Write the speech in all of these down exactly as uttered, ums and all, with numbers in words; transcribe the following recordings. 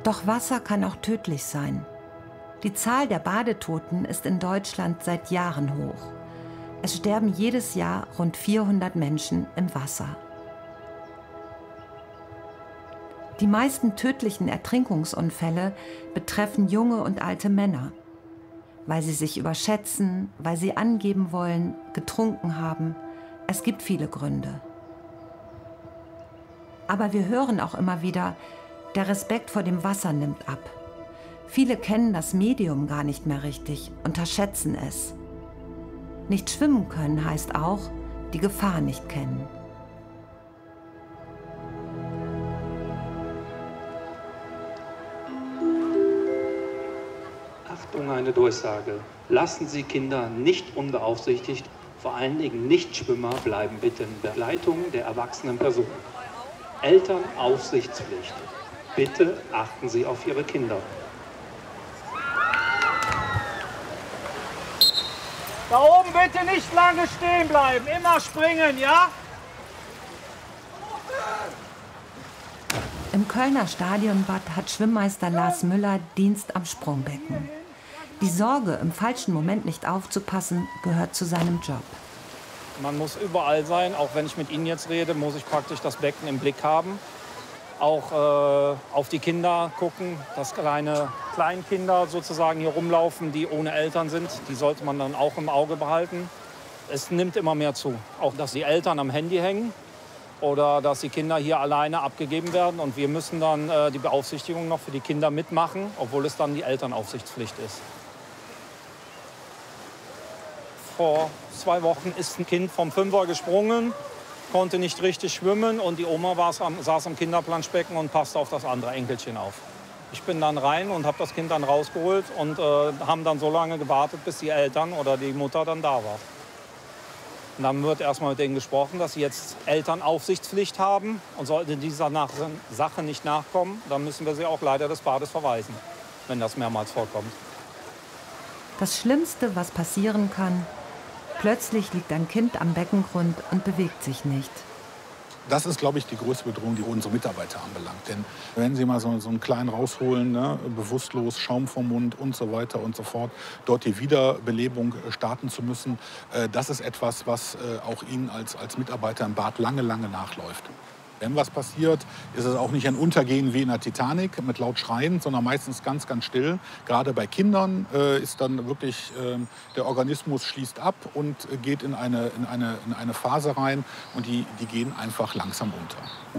Doch Wasser kann auch tödlich sein. Die Zahl der Badetoten ist in Deutschland seit Jahren hoch. Es sterben jedes Jahr rund vierhundert Menschen im Wasser. Die meisten tödlichen Ertrinkungsunfälle betreffen junge und alte Männer, weil sie sich überschätzen, weil sie angeben wollen, getrunken haben. Es gibt viele Gründe. Aber wir hören auch immer wieder, der Respekt vor dem Wasser nimmt ab. Viele kennen das Medium gar nicht mehr richtig, unterschätzen es. Nicht schwimmen können heißt auch, die Gefahr nicht kennen. Achtung, eine Durchsage. Lassen Sie Kinder nicht unbeaufsichtigt, vor allen Dingen Nichtschwimmer bleiben bitte in Begleitung der erwachsenen Person. Elternaufsichtspflicht. Bitte achten Sie auf Ihre Kinder. Da oben bitte nicht lange stehen bleiben, immer springen, ja? Im Kölner Stadionbad hat Schwimmmeister Lars Müller Dienst am Sprungbecken. Die Sorge, im falschen Moment nicht aufzupassen, gehört zu seinem Job. Man muss überall sein, auch wenn ich mit Ihnen jetzt rede, muss ich praktisch das Becken im Blick haben. Auch äh, auf die Kinder gucken, dass kleine Kleinkinder sozusagen hier rumlaufen, die ohne Eltern sind. Die sollte man dann auch im Auge behalten. Es nimmt immer mehr zu. Auch, dass die Eltern am Handy hängen oder dass die Kinder hier alleine abgegeben werden. Und wir müssen dann äh, die Beaufsichtigung noch für die Kinder mitmachen, obwohl es dann die Elternaufsichtspflicht ist. Vor zwei Wochen ist ein Kind vom Fünfer gesprungen, konnte nicht richtig schwimmen und die Oma war, saß am Kinderplanschbecken und passte auf das andere Enkelchen auf. Ich bin dann rein und habe das Kind dann rausgeholt und äh, haben dann so lange gewartet, bis die Eltern oder die Mutter dann da war. Und dann wird erstmal mit denen gesprochen, dass sie jetzt Elternaufsichtspflicht haben und sollten dieser nach Sache nicht nachkommen, dann müssen wir sie auch leider des Bades verweisen, wenn das mehrmals vorkommt. Das Schlimmste, was passieren kann: plötzlich liegt ein Kind am Beckengrund und bewegt sich nicht. Das ist, glaube ich, die größte Bedrohung, die unsere Mitarbeiter anbelangt. Denn wenn Sie mal so, so einen Kleinen rausholen, ne, bewusstlos, Schaum vom Mund und so weiter und so fort, dort die Wiederbelebung starten zu müssen, äh, das ist etwas, was äh, auch Ihnen als, als Mitarbeiter im Bad lange, lange nachläuft. Wenn was passiert, ist es auch nicht ein Untergehen wie in der Titanic mit laut Schreien, sondern meistens ganz, ganz still. Gerade bei Kindern äh, ist dann wirklich, äh, der Organismus schließt ab und äh, geht in eine, in, eine, in eine Phase rein und die, die gehen einfach langsam unter.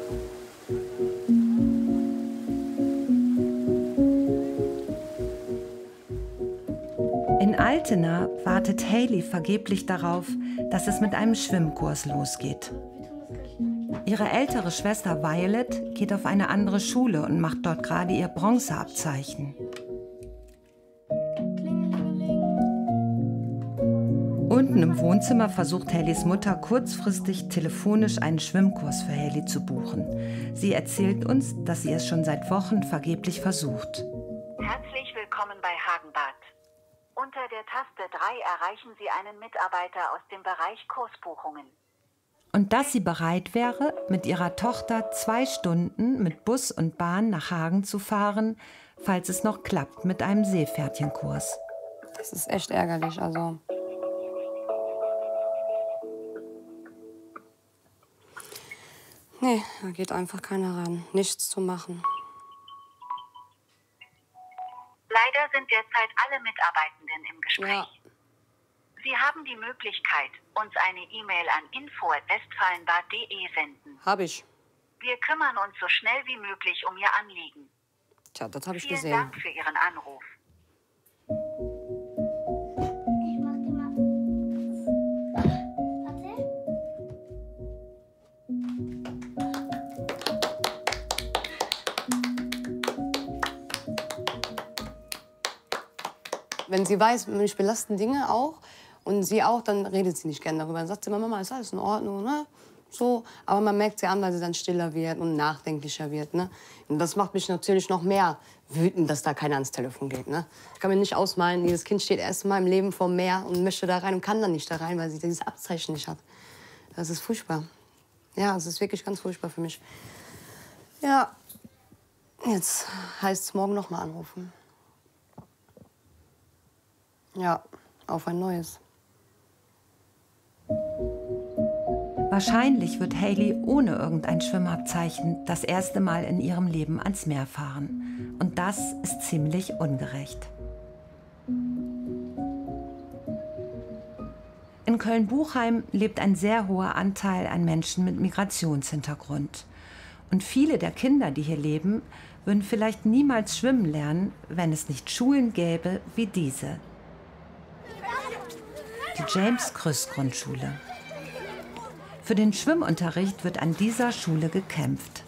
In Altena wartet Hayley vergeblich darauf, dass es mit einem Schwimmkurs losgeht. Ihre ältere Schwester Violet geht auf eine andere Schule und macht dort gerade ihr Bronzeabzeichen. Unten im Wohnzimmer versucht Hayleys Mutter kurzfristig telefonisch einen Schwimmkurs für Hayley zu buchen. Sie erzählt uns, dass sie es schon seit Wochen vergeblich versucht. Herzlich willkommen bei Hagenbad. Unter der Taste drei erreichen Sie einen Mitarbeiter aus dem Bereich Kursbuchungen. Und dass sie bereit wäre, mit ihrer Tochter zwei Stunden mit Bus und Bahn nach Hagen zu fahren, falls es noch klappt mit einem Seepferdchenkurs. Das ist echt ärgerlich, also. Nee, da geht einfach keiner ran. Nichts zu machen. Leider sind derzeit alle Mitarbeitenden im Gespräch. Ja. Sie haben die Möglichkeit, uns eine E-Mail an info at westfalenbad punkt de senden. Hab ich. Wir kümmern uns so schnell wie möglich um Ihr Anliegen. Tja, das habe ich Vielen gesehen. Dank für Ihren Anruf. Ich mach dir mal. Warte. Wenn sie weiß, mich belasten Dinge auch und sie auch, dann redet sie nicht gerne darüber. Dann sagt sie immer, Mama, ist alles in Ordnung, ne? So, aber man merkt sie an, weil sie dann stiller wird und nachdenklicher wird, ne? Und das macht mich natürlich noch mehr wütend, dass da keiner ans Telefon geht, ne? Ich kann mir nicht ausmalen, dieses Kind steht erst mal im Leben vor dem Meer und möchte da rein und kann dann nicht da rein, weil sie dieses Abzeichen nicht hat. Das ist furchtbar. Ja, es ist wirklich ganz furchtbar für mich. Ja, Jetzt heißt es morgen noch mal anrufen. Ja, auf ein neues. Wahrscheinlich wird Hailey ohne irgendein Schwimmabzeichen das erste Mal in ihrem Leben ans Meer fahren. Und das ist ziemlich ungerecht. In Köln-Buchheim lebt ein sehr hoher Anteil an Menschen mit Migrationshintergrund. Und viele der Kinder, die hier leben, würden vielleicht niemals schwimmen lernen, wenn es nicht Schulen gäbe wie diese. Die James-Krüss-Grundschule. Für den Schwimmunterricht wird an dieser Schule gekämpft.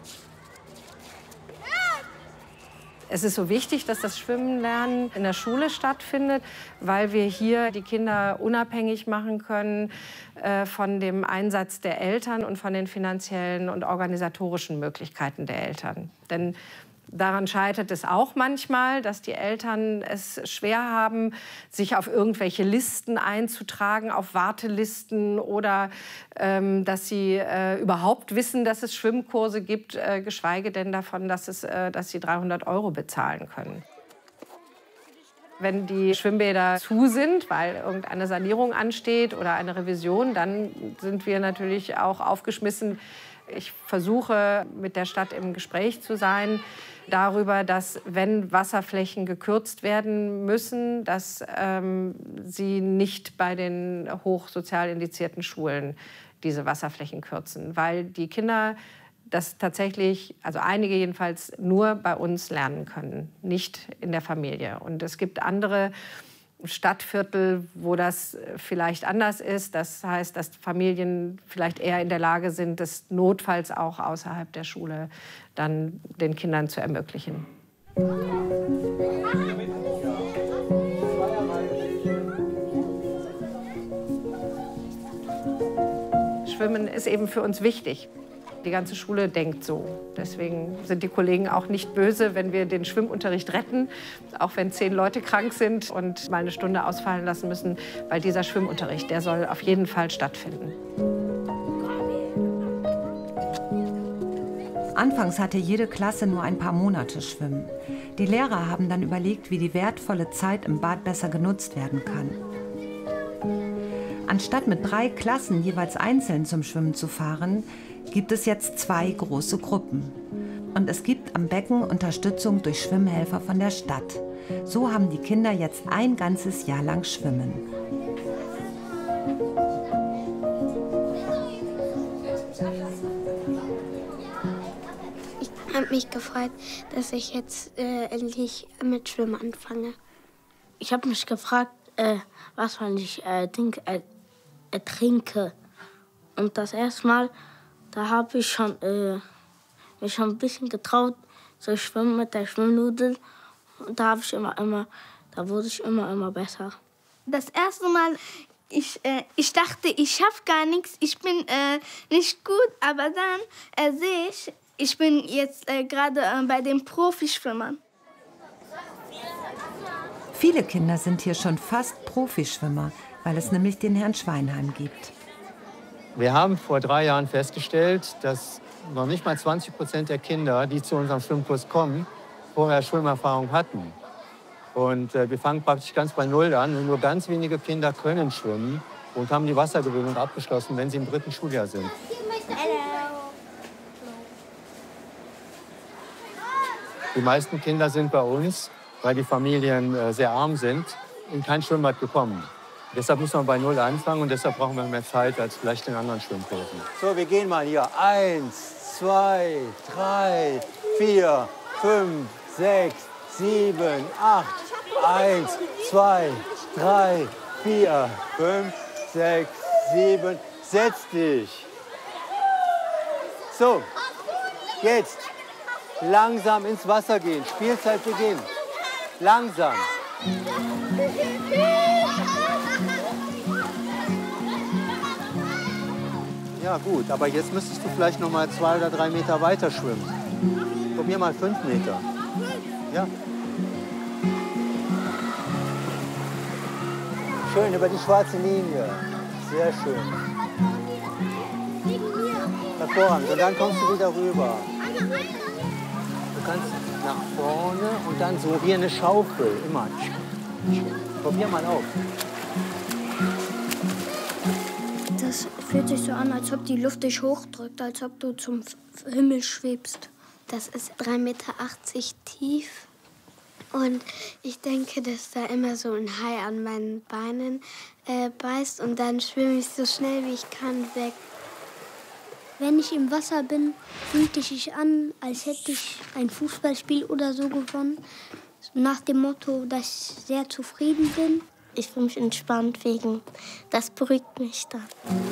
Es ist so wichtig, dass das Schwimmenlernen in der Schule stattfindet, weil wir hier die Kinder unabhängig machen können äh, von dem Einsatz der Eltern und von den finanziellen und organisatorischen Möglichkeiten der Eltern. Denn daran scheitert es auch manchmal, dass die Eltern es schwer haben, sich auf irgendwelche Listen einzutragen, auf Wartelisten oder ähm, dass sie äh, überhaupt wissen, dass es Schwimmkurse gibt, äh, geschweige denn davon, dass, es, äh, dass sie dreihundert Euro bezahlen können. Wenn die Schwimmbäder zu sind, weil irgendeine Sanierung ansteht oder eine Revision, dann sind wir natürlich auch aufgeschmissen. Ich versuche, mit der Stadt im Gespräch zu sein darüber, dass, wenn Wasserflächen gekürzt werden müssen, dass ähm, sie nicht bei den hochsozial indizierten Schulen diese Wasserflächen kürzen, weil die Kinder das tatsächlich, also einige jedenfalls, nur bei uns lernen können, nicht in der Familie. Und es gibt andere Stadtviertel, wo das vielleicht anders ist. Das heißt, dass Familien vielleicht eher in der Lage sind, das notfalls auch außerhalb der Schule dann den Kindern zu ermöglichen. Schwimmen ist eben für uns wichtig. Die ganze Schule denkt so. Deswegen sind die Kollegen auch nicht böse, wenn wir den Schwimmunterricht retten, auch wenn zehn Leute krank sind und mal eine Stunde ausfallen lassen müssen, weil dieser Schwimmunterricht, der soll auf jeden Fall stattfinden. Anfangs hatte jede Klasse nur ein paar Monate Schwimmen. Die Lehrer haben dann überlegt, wie die wertvolle Zeit im Bad besser genutzt werden kann. Anstatt mit drei Klassen jeweils einzeln zum Schwimmen zu fahren, gibt es jetzt zwei große Gruppen. Und es gibt am Becken Unterstützung durch Schwimmhelfer von der Stadt. So haben die Kinder jetzt ein ganzes Jahr lang Schwimmen. Ich habe mich gefreut, dass ich jetzt äh, endlich mit Schwimmen anfange. Ich habe mich gefragt, äh, was wenn ich äh, denk, äh, ertrinke. Und das erste Mal, da habe ich schon, äh, mich schon ein bisschen getraut, zu schwimmen mit der Schwimmnudel. Und da habe ich immer, immer, da wurde ich immer, immer besser. Das erste Mal, ich, äh, ich dachte, ich schaffe gar nichts, ich bin äh, nicht gut, aber dann äh, sehe ich, ich bin jetzt äh, gerade äh, bei den Profischwimmern. Viele Kinder sind hier schon fast Profischwimmer, weil es nämlich den Herrn Schweinheim gibt. Wir haben vor drei Jahren festgestellt, dass noch nicht mal zwanzig Prozent der Kinder, die zu unserem Schwimmkurs kommen, vorher Schwimmerfahrung hatten. Und äh, wir fangen praktisch ganz bei Null an. Und nur ganz wenige Kinder können schwimmen und haben die Wassergewöhnung abgeschlossen, wenn sie im dritten Schuljahr sind. Die meisten Kinder sind bei uns, weil die Familien äh, sehr arm sind, in kein Schwimmbad gekommen. Deshalb muss man bei Null anfangen und deshalb brauchen wir mehr Zeit als vielleicht in anderen Schwimmkursen. So, wir gehen mal hier. Eins, zwei, drei, vier, fünf, sechs, sieben, acht. Eins, zwei, drei, vier, fünf, sechs, sieben. Setz dich. So, jetzt langsam ins Wasser gehen. Spielzeit beginnt. Langsam. Ja gut, aber jetzt müsstest du vielleicht noch mal zwei oder drei Meter weiter schwimmen. Probier mal fünf Meter. Ja. Schön über die schwarze Linie. Sehr schön. Hervorragend. Und dann kommst du wieder rüber. Du kannst nach vorne und dann so wie eine Schaufel, immer. Probier mal auf. Das fühlt sich so an, als ob die Luft dich hochdrückt, als ob du zum Himmel schwebst. Das ist drei Meter achtzig tief. Und ich denke, dass da immer so ein Hai an meinen Beinen äh, beißt. Und dann schwimme ich so schnell wie ich kann weg. Wenn ich im Wasser bin, fühlt es sich an, als hätte ich ein Fußballspiel oder so gewonnen. Nach dem Motto, dass ich sehr zufrieden bin. Ich fühle mich entspannt wegen, das beruhigt mich dann.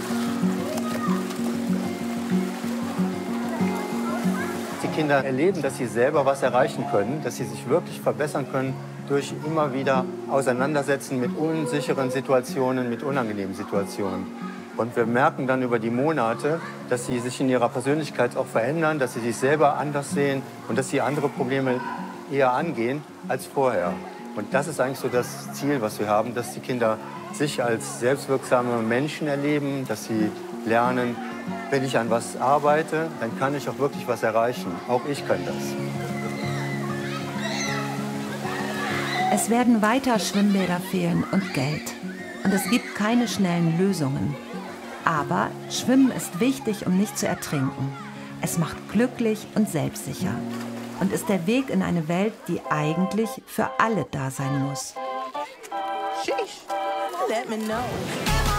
Die Kinder erleben, dass sie selber was erreichen können, dass sie sich wirklich verbessern können durch immer wieder Auseinandersetzen mit unsicheren Situationen, mit unangenehmen Situationen. Und wir merken dann über die Monate, dass sie sich in ihrer Persönlichkeit auch verändern, dass sie sich selber anders sehen und dass sie andere Probleme eher angehen als vorher. Und das ist eigentlich so das Ziel, was wir haben, dass die Kinder sich als selbstwirksame Menschen erleben, dass sie lernen, wenn ich an was arbeite, dann kann ich auch wirklich was erreichen. Auch ich kann das. Es werden weiter Schwimmbäder fehlen und Geld. Und es gibt keine schnellen Lösungen. Aber Schwimmen ist wichtig, um nicht zu ertrinken. Es macht glücklich und selbstsicher. Und ist der Weg in eine Welt, die eigentlich für alle da sein muss. Sheesh. Let me know.